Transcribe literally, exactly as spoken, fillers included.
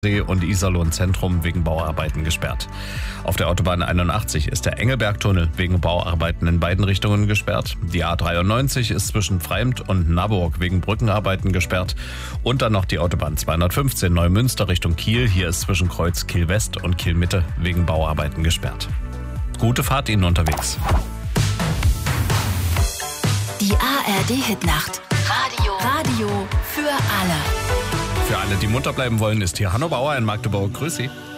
und Iserlohn Zentrum wegen Bauarbeiten gesperrt. Auf der Autobahn einundachtzig ist der Engelbergtunnel wegen Bauarbeiten in beiden Richtungen gesperrt. Die A dreiundneunzig ist zwischen Pfreimd und Naburg wegen Brückenarbeiten gesperrt. Und dann noch die Autobahn zweihundertfünfzehn Neumünster Richtung Kiel. Hier ist zwischen Kreuz Kiel West und Kiel Mitte wegen Bauarbeiten gesperrt. Gute Fahrt Ihnen unterwegs. Die A R D-Hitnacht. Radio. Radio für alle. Für alle, die munter bleiben wollen, ist hier Hanno Bauer in Magdeburg. Grüß Sie.